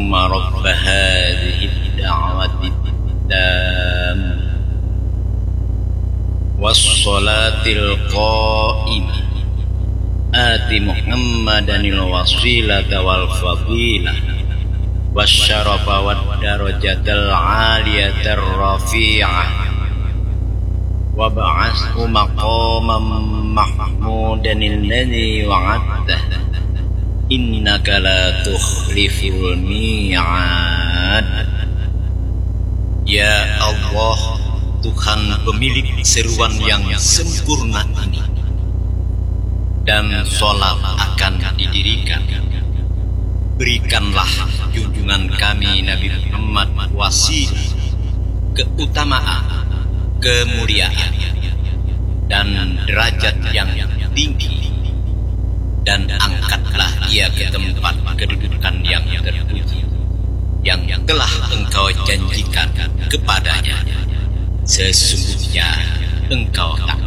Allahumma rabb hadhihi ad-da'wati at-tammah was-salatil qa'imah ati Muhammadanil wasilata wal fadilah wasyarafa wad darajatal 'aliyatar rafi'ah wa ba'athu maqaman mahmudan alladhi wa'adta innaka la tukhliful mi'ad. Ya Allah, Tuhan pemilik seruan yang sempurna ini, dan sholat akan didirikan. Berikanlah junjungan kami Nabi Muhammad wasilah, keutamaan, kemuliaan, dan derajat yang tinggi, dan angkatlah ia ke tempat kedudukan yang terpuji yang telah Engkau janjikan kepadanya. Sesungguhnya Engkau tak